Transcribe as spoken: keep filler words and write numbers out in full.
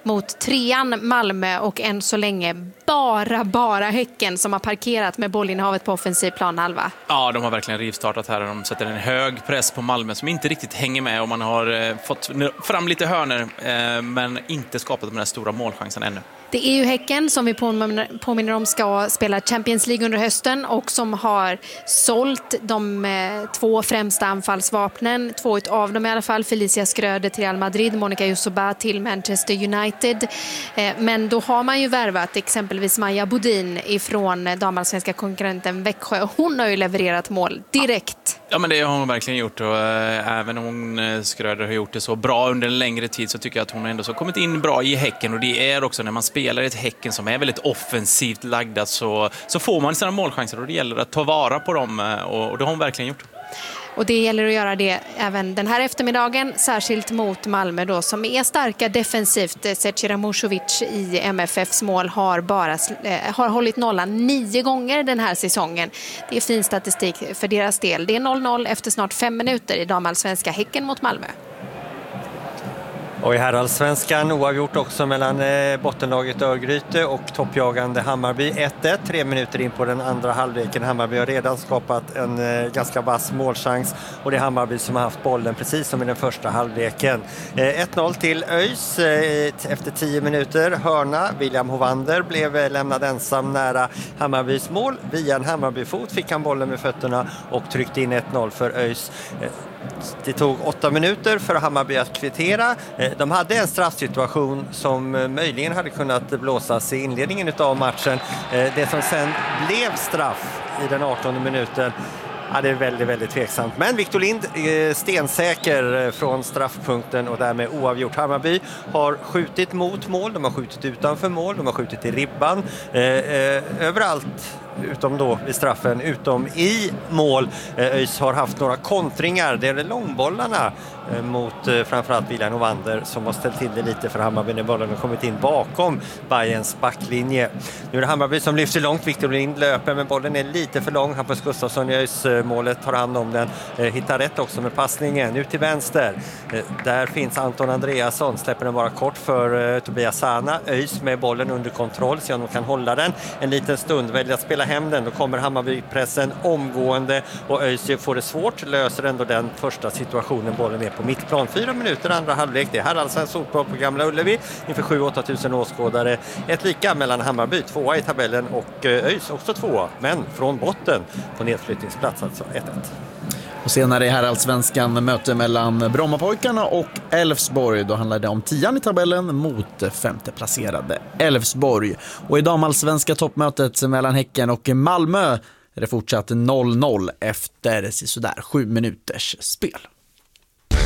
mot trean Malmö och än så länge bara, bara Häcken som har parkerat med bollinnehavet på offensiv planhalva. Ja, de har verkligen rivstartat här och de sätter en hög press på Malmö som inte riktigt hänger med och man har eh, fått fram lite hörner eh, men inte skapat de här stora målchansen ännu. Det är ju Häcken som vi påminner om ska spela Champions League under hösten och som har sålt de eh, två främsta anfallsvapnen, två av dem i alla fall, Felicia Skröder till Real Madrid, Monica Yusoba till Manchester United. Eh, men då har man ju värvat exempelvis Maja Bodin ifrån damallsvenska konkurrenten Växjö. Hon har ju levererat mål direkt. Ja, men det har hon verkligen gjort och äh, även om hon äh, Skröder har gjort det så bra under en längre tid så tycker jag att hon ändå så kommit in bra i Häcken och det är också när man spelar i ett Häcken som är väldigt offensivt lagda så, så får man sina målchanser och det gäller att ta vara på dem och, och det har hon verkligen gjort. Och det gäller att göra det även den här eftermiddagen, särskilt mot Malmö då, som är starka defensivt. Zecira Musovic i M F F:s mål har bara eh, har hållit nollan nio gånger den här säsongen. Det är fin statistik för deras del. Det är noll noll efter snart fem minuter i damallsvenska Häcken mot Malmö. Och i herrallsvenskan oavgjort också mellan eh, bottenlaget Örgryte och toppjagande Hammarby ett ett. Tre minuter in på den andra halvleken. Hammarby har redan skapat en eh, ganska vass målchans och det är Hammarby som har haft bollen precis som i den första halvleken. Eh, ett noll till ÖIS eh, efter tio minuter. Hörna, William Hovander blev eh, lämnad ensam nära Hammarbys mål. Via en Hammarbyfot fick han bollen med fötterna och tryckte in ett noll för ÖIS. Eh, Det tog åtta minuter för Hammarby att kvittera. De hade en straffsituation som möjligen hade kunnat blåsas i inledningen av matchen. Det som sen blev straff i den artonde minuten, ja, det är väldigt, väldigt tveksamt. Men Victor Lind är stensäker från straffpunkten och därmed oavgjort. Hammarby har skjutit mot mål, de har skjutit utanför mål, de har skjutit i ribban. Eh, eh, överallt utom då vid straffen, utom i mål. ÖIS har haft några kontringar. Det är långbollarna mot framförallt William Hovander som har ställt till det lite för Hammarby när bollen har kommit in bakom Bayerns backlinje. Nu är det Hammarby som lyfter långt. Victor Lind löper men bollen är lite för lång. Hampus Gustafsson i ÖIS målet tar hand om den. Hittar rätt också med passningen. Ut till vänster. Där finns Anton Andreasson. Släpper den bara kort för Tobias Sana. ÖIS med bollen under kontroll så de kan hålla den en liten stund. Väljer att spela hem den. Då kommer Hammarby-pressen omgående och ÖIS får det svårt. Löser ändå den första situationen. Bollen är på mittplan. Fyra minuter andra halvlek. Det är herrallsvensk fotboll på Gamla Ullevi inför sju åtta tusen åskådare. Ett lika mellan Hammarby, tvåa i tabellen och ÖIS också tvåa. Men från botten på nedflyttningsplats, alltså ett ett. Och senare i herrallsvenskan möte mellan Brommapojkarna och Elfsborg. Då handlar det om tian i tabellen mot femteplacerade Elfsborg. Och i damallsvenska toppmötet mellan Häcken och Malmö är det fortsatt noll noll efter sådär sju minuters spel.